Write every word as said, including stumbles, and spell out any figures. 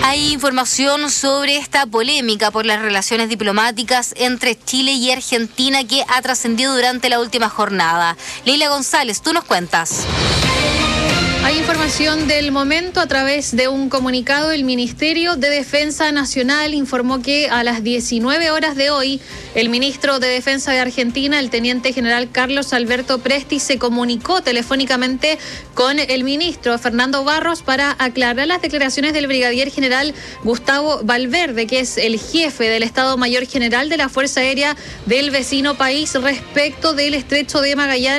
Hay información sobre esta polémica por las relaciones diplomáticas entre Chile y Argentina que ha trascendido durante la última jornada. Leila González, tú nos cuentas. Hay información del momento. A través de un comunicado, el Ministerio de Defensa Nacional informó que a las diecinueve horas de hoy, el ministro de Defensa de Argentina, el teniente general Carlos Alberto Presti, se comunicó telefónicamente con el ministro Fernando Barros para aclarar las declaraciones del brigadier general Gustavo Valverde, que es el jefe del Estado Mayor General de la Fuerza Aérea del vecino país, respecto del estrecho de Magallanes